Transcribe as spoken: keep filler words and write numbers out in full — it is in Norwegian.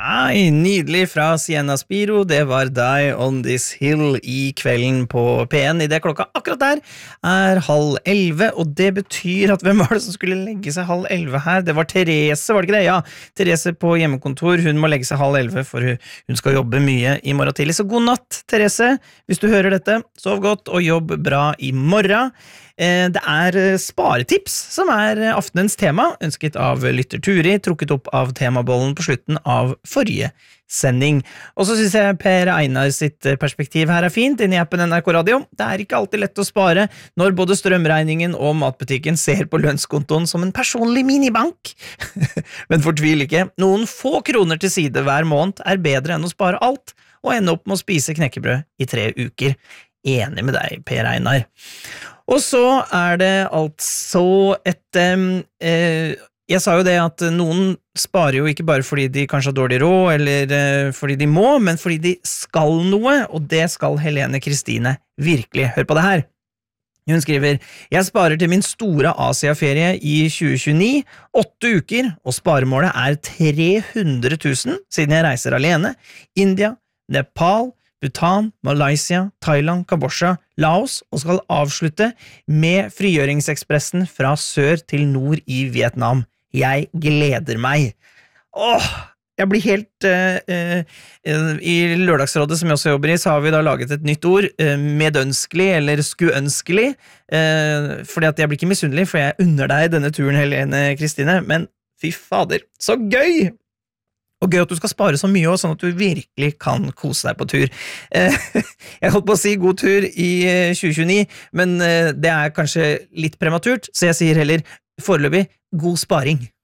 Nei, nydelig fra Sienna Spiro, det var Die on This Hill i kvelden på P en. I det klokka akkurat der er halv elleve, og det betyr at hvem var det som skulle legge seg halv elleve her? Det var Therese, var det ikke det? Ja, Therese på hjemmekontor, hun må legge seg halv elleve, for hun skal jobbe mye i morgen tidlig. Så god natt, Therese, hvis du hører dette. Sov godt og jobb bra i morgen. Det er sparetips som er aftenens tema, ønsket av lytter Turi, trukket opp av temabollen på slutten av forrige sending. Og så synes jeg Per Einar sitt perspektiv her er fint, inne i appen N R K Radio. Det er ikke alltid lett å spare når både strømregningen og matbutikken ser på lønnskontoen som en personlig minibank. Men fortvil ikke, noen få kroner til side hver måned er bedre enn å spare alt, og ende opp med å spise knekkebrød i tre uker. Enig med deg, Per Einar. Og så er det altså et eh, jeg sa jo det at noen sparer jo ikke bare fordi de kanskje har dårlig råd, eller eh, fordi de må, men fordi de skal noe, og det skal Helene Kristine virkelig. Hør på det her. Hun skriver, jeg sparer til min store Asia-ferie i tjue tjueni, åtte uker, og sparemålet er tre hundre tusen, siden jeg reiser alene. India, Nepal, Bhutan, Malaysia, Thailand, Kambodsja, Laos, og skal avslutte med frigjøringsekspressen fra sør til nord i Vietnam. Jeg gleder meg. Åh, jeg blir helt uh, uh, i lørdagsrådet som jeg også jobber i, så har vi da laget et nytt ord, uh, medønskelig eller skuønskelig, uh, fordi at jeg blir ikke misunnelig, for jeg unner deg denne turen, Helene Kristine, men fy fader, så gøy! Og gøy at du skal spare så mye også, sånn at du virkelig kan kose deg på tur. Jeg holdt på å si god tur i tjue tjueni, men det er kanskje litt prematurt, så jeg sier heller foreløpig god sparing.